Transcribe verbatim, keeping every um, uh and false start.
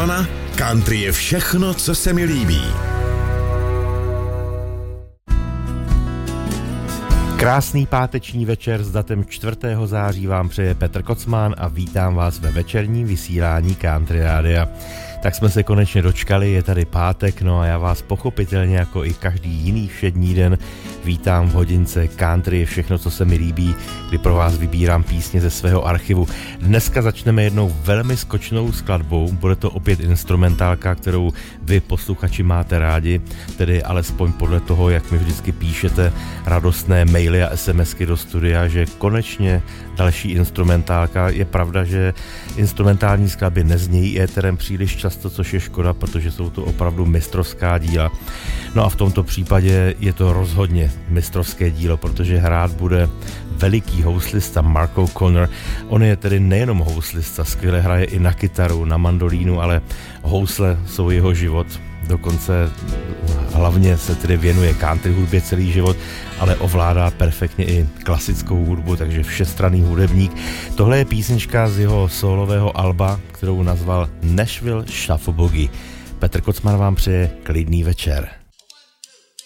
Kocmana, country je všechno, co se mi líbí. Krásný páteční večer s datem čtvrtého září vám přeje Petr Kocman a vítám vás ve večerním vysílání Country Rádia. Tak jsme se konečně dočkali, je tady pátek, no a já vás pochopitelně jako i každý jiný všední den vítám v hodince Country je všechno, co se mi líbí, kdy pro vás vybírám písně ze svého archivu. Dneska začneme jednou velmi skočnou skladbou, bude to opět instrumentálka, kterou vy posluchači máte rádi, tedy alespoň podle toho, jak mi vždycky píšete radostné maily a SMSky do studia, že konečně další instrumentálka. Je pravda, že instrumentální skladby neznějí éterem příliš často, což je škoda, protože jsou to opravdu mistrovská díla. No a v tomto případě je to rozhodně mistrovské dílo, protože hrát bude veliký houslista Mark O'Connor. On je tedy nejenom houslista, skvěle hraje i na kytaru, na mandolínu, ale housle jsou jeho život. Dokonce hlavně se tedy věnuje country hudbě celý život, ale ovládá perfektně i klasickou hudbu, takže všestranný hudebník. Tohle je písnička z jeho solového alba, kterou nazval Nashville Shuffle Boogie. Petr Kocman vám přeje klidný večer.